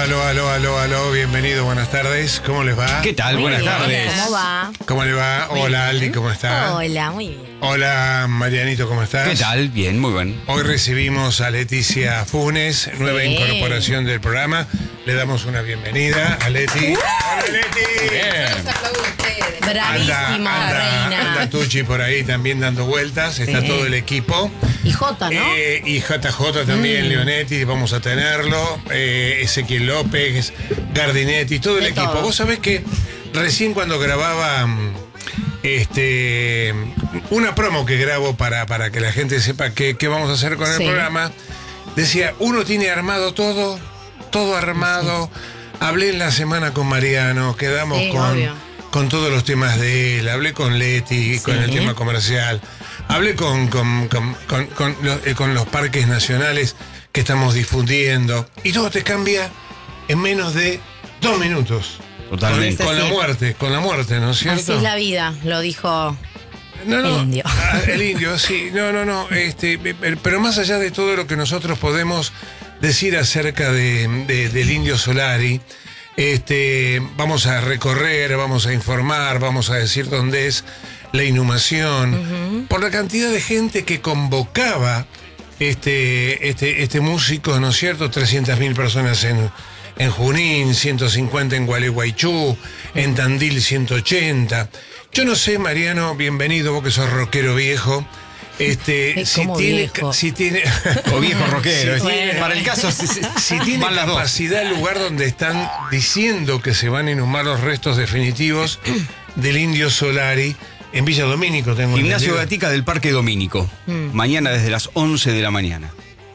Aló, bienvenido, buenas tardes, ¿cómo les va? ¿Qué tal? Muy Buenas bien. tardes. ¿Cómo va? ¿Cómo le va? Hola Aldi, ¿cómo está? Hola, muy bien. Hola Marianito, ¿cómo estás? ¿Qué tal? Bien, muy bien. Hoy recibimos a Leticia Funes, nueva incorporación del programa. Le damos una bienvenida a Leti. ¡Hola Leti! Bien. Bravísima, reina. Anda Tucci por ahí también dando vueltas, está todo el equipo. Y Jota, ¿no? Y JJ también, Leonetti, vamos a tenerlo, Ezequiel López, Gardinetti, todo el De equipo. todo. Vos sabés que recién cuando grababa una promo que grabo para que la gente sepa qué vamos a hacer con el Sí. programa, decía, uno tiene armado todo armado. Hablé en la semana con Mariano, quedamos Sí, obvio. con todos los temas de él, hablé con Leti, con el tema comercial, hablé con los parques nacionales que estamos difundiendo, y todo te cambia en menos de 2 minutos. Totalmente. Con la muerte, ¿no es cierto? Así es la vida, lo dijo el indio. El indio, sí. No. Pero más allá de todo lo que nosotros podemos decir acerca del Indio Solari, vamos a recorrer, vamos a informar, vamos a decir dónde es la inhumación, por la cantidad de gente que convocaba este músico, ¿no es cierto? 300.000 personas en Junín, 150 en Gualeguaychú, en Tandil 180. Yo no sé, Mariano, bienvenido, vos que sos rockero viejo. ¿Cómo viejo? Si tiene O viejo rockero. Sí, Sí, bueno. Para el caso, si tiene van las dos. capacidad el lugar donde están diciendo que se van a inhumar los restos definitivos del Indio Solari en Villa Domínico, tengo Gimnasio entendido. Gatica del Parque Domínico. Mañana desde las 11 de la mañana.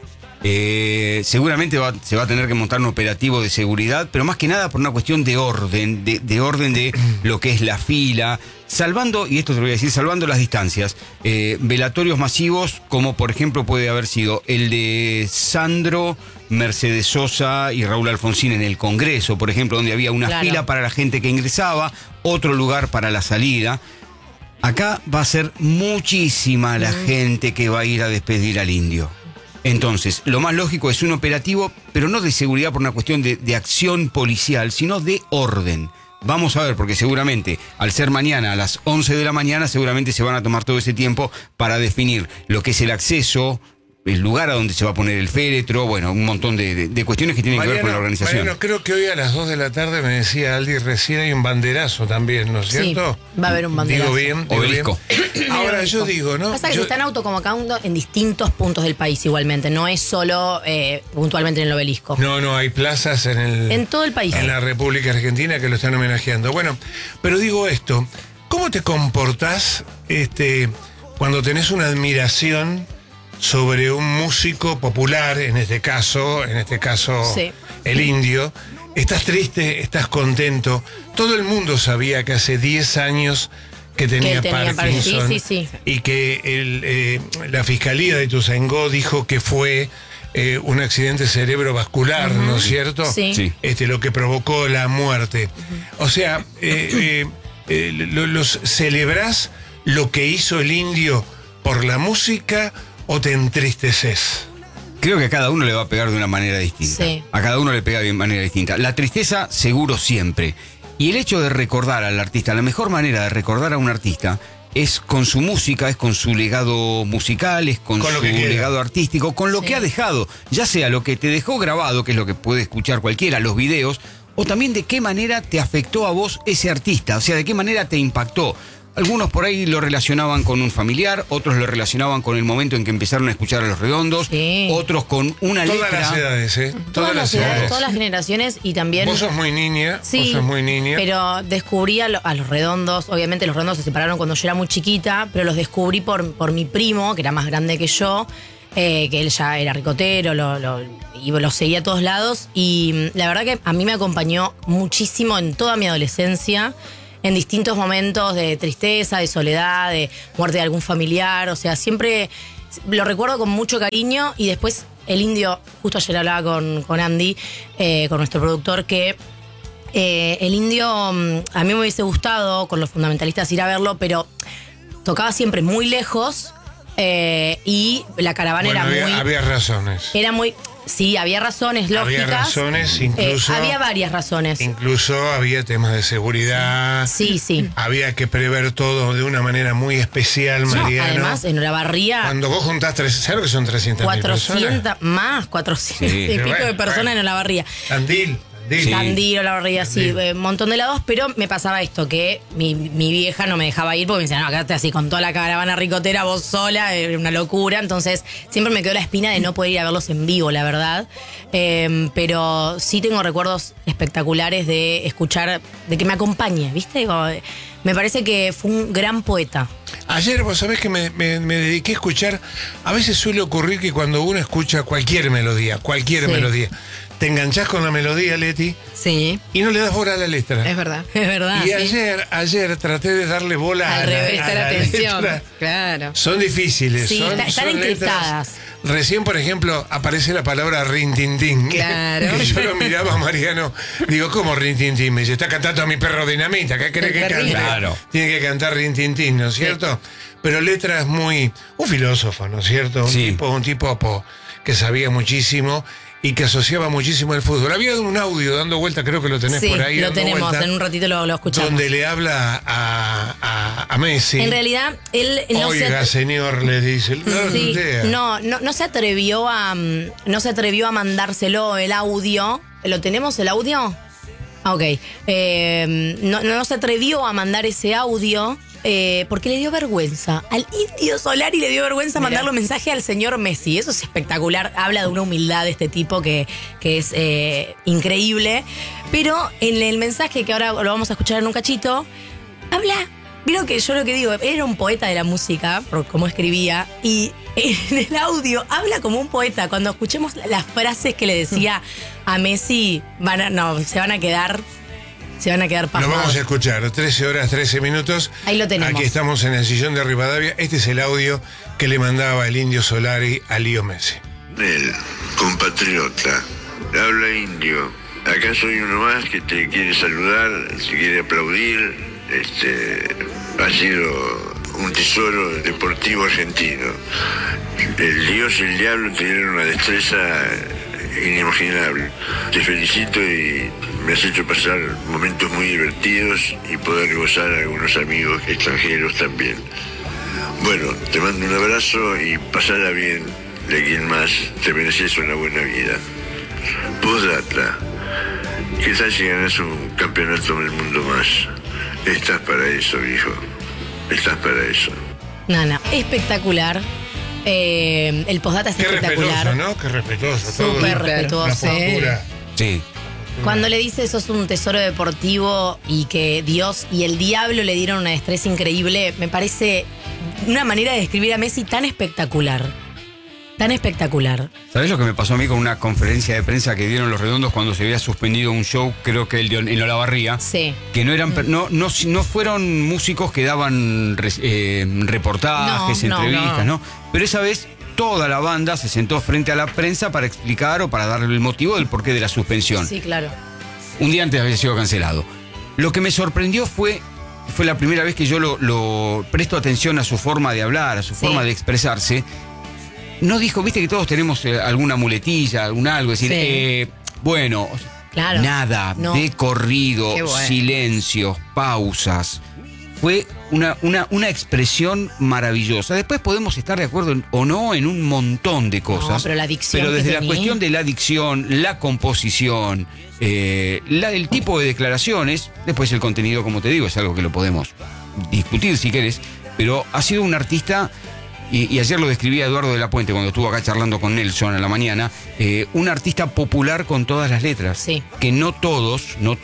Seguramente se va a tener que montar un operativo de seguridad, pero más que nada por una cuestión de orden, de orden de lo que es la fila, salvando, y esto te lo voy a decir, salvando las distancias, velatorios masivos, como por ejemplo puede haber sido el de Sandro, Mercedes Sosa y Raúl Alfonsín en el Congreso, por ejemplo, donde había una Claro. fila para la gente que ingresaba, otro lugar para la salida. Acá va a ser muchísima la gente que va a ir a despedir al indio. Entonces, lo más lógico es un operativo, pero no de seguridad por una cuestión de acción policial, sino de orden. Vamos a ver, porque seguramente, al ser mañana a las 11 de la mañana, seguramente se van a tomar todo ese tiempo para definir lo que es el acceso, el lugar a donde se va a poner el féretro, bueno, un montón de cuestiones que tienen que ver con la organización. Mariano, creo que hoy a las 2 de la tarde me decía Aldi, recién hay un banderazo también, ¿no es Sí, cierto? va a haber un banderazo. Digo bien. Obelisco. Ahora yo digo, ¿no? Pasa que Yo- se están autoconvocando en distintos puntos del país igualmente, no es solo puntualmente en el Obelisco. No, hay plazas En todo el país. En la República Argentina que lo están homenajeando. Bueno, pero digo esto, ¿cómo te comportás cuando tenés una admiración sobre un músico popular, en este caso, Sí. el indio? ¿Estás triste? ¿Estás contento? Todo el mundo sabía que hace 10 años que tenía Parkinson. Sí. Y que la Fiscalía de Ituzaingó dijo que fue un accidente cerebrovascular, ¿no es cierto? Sí. Sí. Lo que provocó la muerte. O sea, ¿los celebrás lo que hizo el indio por la música o te entristeces? Creo que a cada uno le va a pegar de una manera distinta. Sí. A cada uno le pega de manera distinta. La tristeza, seguro siempre. Y el hecho de recordar al artista, la mejor manera de recordar a un artista es con su música, es con su legado musical, es con Con lo su que queda. legado artístico, con lo Sí. que ha dejado, ya sea lo que te dejó grabado, que es lo que puede escuchar cualquiera, los videos, o también de qué manera te afectó a vos ese artista, o sea, de qué manera te impactó. Algunos por ahí lo relacionaban con un familiar, otros lo relacionaban con el momento en que empezaron a escuchar a Los Redondos, Sí. otros con una Todas letra. las edades, ¿eh? Todas las edades, todas las generaciones y también... Vos sos muy niña, Sí, pero descubrí a Los Redondos. Obviamente Los Redondos se separaron cuando yo era muy chiquita, pero los descubrí por mi primo, que era más grande que yo, que él ya era ricotero, y lo seguía a todos lados. Y la verdad que a mí me acompañó muchísimo en toda mi adolescencia, en distintos momentos de tristeza, de soledad, de muerte de algún familiar. O sea, siempre lo recuerdo con mucho cariño. Y después el indio, justo ayer hablaba con Andy, con nuestro productor, que... el indio, a mí me hubiese gustado con los fundamentalistas ir a verlo, pero tocaba siempre muy lejos y la caravana Bueno, era muy... había razones. Era muy... Sí, había razones lógicas. Había razones, incluso. Había varias razones. Incluso había temas de seguridad. Sí. Había que prever todo de una manera muy especial, No, Mariano. además, en Olavarría, Cuando vos juntás, ¿sabes lo que son 300.000 personas? 400 Sí. y pico Bueno, de personas bueno. en Olavarría. Tandil. Sí. Tandil, Olavarría, sí, Tandil. un montón de lados, pero me pasaba esto, que mi vieja no me dejaba ir porque me decía, no, quédate así con toda la caravana ricotera, vos sola, era una locura. Entonces, siempre me quedó la espina de no poder ir a verlos en vivo, la verdad. Pero sí tengo recuerdos espectaculares de escuchar, de que me acompañe, ¿viste? Me parece que fue un gran poeta. Ayer, vos sabés que me dediqué a escuchar. A veces suele ocurrir que cuando uno escucha cualquier melodía, Sí. te enganchás con la melodía, Leti, Sí, y no le das bola a la letra. es verdad. Es verdad. Y sí. ayer traté de darle bola Al a la, revés, a Prestar la atención. letra. Claro. Son difíciles. Sí, son están letras. encriptadas. Recién, por ejemplo, aparece la palabra rintintín. Claro. Que yo lo miraba a Mariano. Digo, ¿cómo rintintín? Me dice, está cantando a mi perro Dinamita. ¿Qué querés que El cante? perrito. Claro. Tiene que cantar rintintín, ¿no es cierto? Pero letras muy... Un filósofo, ¿no es cierto? Sí. Un tipo que sabía muchísimo y que asociaba muchísimo al fútbol. Había un audio dando vuelta, creo que lo tenés Sí, por ahí. lo dando tenemos, vuelta, en un ratito lo escuchamos. donde le habla a Messi. En realidad, él no Oiga, señor, le dice. Sí, idea. no se atrevió a mandárselo el audio. ¿Lo tenemos el audio? Ah, ok. No se atrevió a mandar ese audio porque le dio vergüenza. Al Indio Solari le dio vergüenza Mirá. mandarle un mensaje al señor Messi. Eso es espectacular. Habla de una humildad de este tipo que es increíble. Pero en el mensaje que ahora lo vamos a escuchar en un cachito, habla. Vieron que yo lo que digo, era un poeta de la música, por cómo escribía, y en el audio habla como un poeta. Cuando escuchemos las frases que le decía a Messi, se van a quedar Lo pasmados. vamos a escuchar, 13 horas, 13 minutos. Ahí lo tenemos. Aquí estamos en el sillón de Rivadavia. Este es el audio que le mandaba el Indio Solari a Lío Messi. Él, compatriota, habla indio. Acá soy uno más que te quiere saludar, te quiere aplaudir. Ha sido un tesoro deportivo argentino. El Dios y el diablo tienen una destreza inimaginable. Te felicito y me has hecho pasar momentos muy divertidos y poder gozar a algunos amigos extranjeros también. Bueno, te mando un abrazo y pasala bien de quien más te mereces una buena vida. Postdata, ¿qué tal si ganas un campeonato del mundo más? Estás para eso, hijo. Estás para eso. No, espectacular. El postdata es Qué espectacular. respetuoso, ¿no? Qué respetuoso. todo Súper la respetuoso. postura. Sí. Cuando le dice sos un tesoro deportivo y que Dios y el diablo le dieron una destreza increíble, me parece una manera de describir a Messi tan espectacular. Tan espectacular. ¿Sabés lo que me pasó a mí con una conferencia de prensa que dieron los Redondos cuando se había suspendido un show, creo que en Olavarría? Sí. Que no eran, no fueron músicos que daban reportajes, No, entrevistas, ¿no? Pero esa vez toda la banda se sentó frente a la prensa para explicar o para darle el motivo del porqué de la suspensión. Sí, claro. Un día antes había sido cancelado. Lo que me sorprendió fue la primera vez que yo lo presto atención a su forma de hablar, a su Sí. forma de expresarse. No dijo, viste que todos tenemos alguna muletilla, algún algo, es decir, bueno, Claro. nada, No. de corrido, Qué bueno. silencios, pausas. Fue una expresión maravillosa. Después podemos estar de acuerdo o no en un montón de cosas. pero la dicción Pero que desde la tenía. cuestión de la dicción, la composición, el tipo de declaraciones, después el contenido, como te digo, es algo que lo podemos discutir si querés, pero ha sido un artista, y ayer lo describía Eduardo de la Puente cuando estuvo acá charlando con Nelson a la mañana, un artista popular con todas las letras. Sí. Que no todos,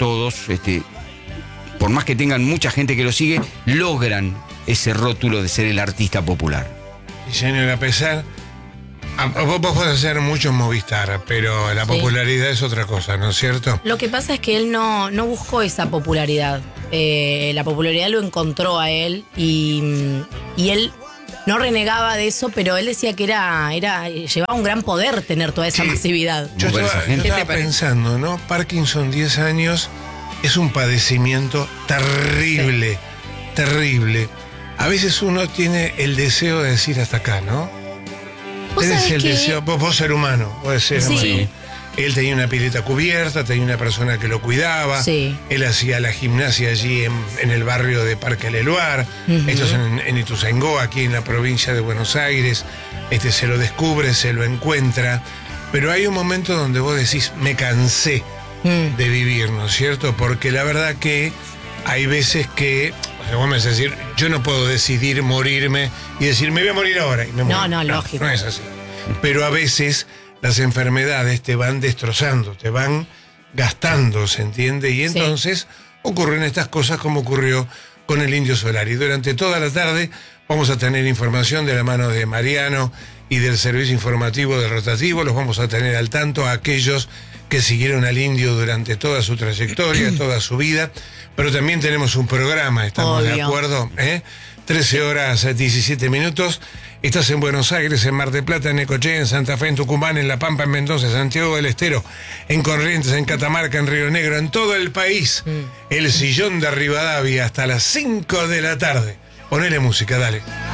por más que tengan mucha gente que lo sigue, logran ese rótulo de ser el artista popular. Y señor, a pesar. Vos podés hacer mucho en Movistar, pero la Sí. popularidad es otra cosa, ¿no es cierto? Lo que pasa es que él no buscó esa popularidad. La popularidad lo encontró a él y él no renegaba de eso, pero él decía que llevaba un gran poder tener toda esa Sí. masividad. Yo Bueno, estaba, esa gente- yo estaba ¿Qué te parece? pensando, ¿no? Parkinson, 10 años, es un padecimiento terrible, terrible. A veces uno tiene el deseo de decir hasta acá, ¿no? Tenés sabés el que- deseo, vos ser humano, vos ser Sí. humano. Sí. Él tenía una pileta cubierta, tenía una persona que lo cuidaba. Sí. Él hacía la gimnasia allí en el barrio de Parque Leloir. Esto es en Ituzaingó, aquí en la provincia de Buenos Aires. Se lo descubre, se lo encuentra. Pero hay un momento donde vos decís, me cansé de vivir, ¿no es cierto? Porque la verdad que hay veces que, o sea, vos me vas a decir, yo no puedo decidir morirme y decir, me voy a morir ahora. Y me muero. No, lógico. No es así. Pero a veces las enfermedades te van destrozando, te van gastando, ¿se entiende? Y Sí. entonces ocurren estas cosas como ocurrió con el Indio Solari. Durante toda la tarde vamos a tener información de la mano de Mariano y del servicio informativo del rotativo. Los vamos a tener al tanto a aquellos que siguieron al Indio durante toda su trayectoria, toda su vida. Pero también tenemos un programa, ¿estamos de Obvio. acuerdo? 13 horas 17 minutos. Estás en Buenos Aires, en Mar del Plata, en Necochea, en Santa Fe, en Tucumán, en La Pampa, en Mendoza, en Santiago del Estero, en Corrientes, en Catamarca, en Río Negro, en todo el país. El Sillón de Rivadavia hasta las 5 de la tarde. Ponele música, dale.